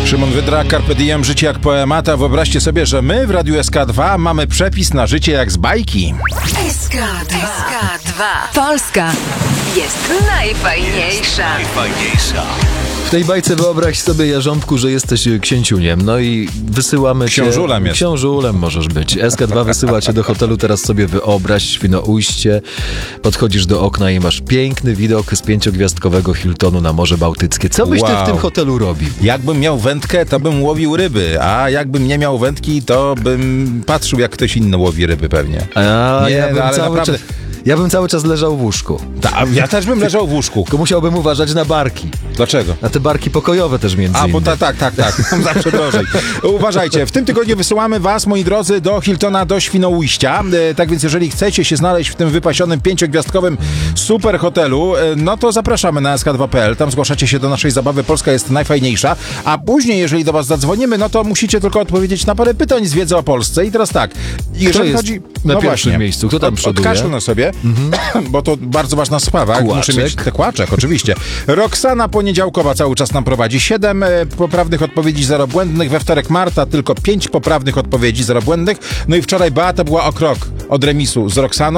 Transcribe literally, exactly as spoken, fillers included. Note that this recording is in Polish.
Szymon Wydra, Carpe Diem, życie jak poemata. Wyobraźcie sobie, że my w Radiu S K dwa mamy przepis na życie jak z bajki. S K dwa. Polska jest najfajniejsza. Najfajniejsza. W tej bajce wyobraź sobie, Jarząbku, że jesteś księciuniem, no i wysyłamy cię... Książulem jest. Książulem możesz być. S K dwa wysyła cię do hotelu, teraz sobie wyobraź, Świnoujście, podchodzisz do okna i masz piękny widok z pięciogwiazdkowego Hiltonu na Morze Bałtyckie. Co byś ty Wow. w tym hotelu robił? Jakbym miał wędkę, to bym łowił ryby, a jakbym nie miał wędki, to bym patrzył, jak ktoś inny łowi ryby pewnie. A Nie, ja bym no, ale cały naprawdę- czas... Ja bym cały czas leżał w łóżku. Ta, ja też bym leżał w łóżku. Tylko musiałbym uważać na barki. Dlaczego? Na te barki pokojowe też między A, bo innymi. ta, tak, tak, tak. Tam zawsze drożej. Uważajcie, w tym tygodniu wysyłamy was, moi drodzy, do Hiltona, do Świnoujścia. E, tak więc jeżeli chcecie się znaleźć w tym wypasionym, pięciogwiazdkowym super hotelu, e, no to zapraszamy na S K dwa kropka P L. Tam zgłaszacie się do naszej zabawy. Polska jest najfajniejsza. A później, jeżeli do was zadzwonimy, no to musicie tylko odpowiedzieć na parę pytań z wiedzy o Polsce. I teraz tak. Jeżeli jest chodzi... na no pierwszym właśnie. miejscu? Kto tam Od, przoduje? Odkaszlę na sobie, bo to bardzo ważna sprawa. Kłaczek. Muszę mieć te kłaczek, oczywiście. Roxana Poniedziałkowa cały czas nam prowadzi. Siedem e, poprawnych odpowiedzi, zero błędnych. We wtorek Marta tylko pięć poprawnych odpowiedzi, zero błędnych. No i wczoraj Beata była o krok od remisu z Roxaną.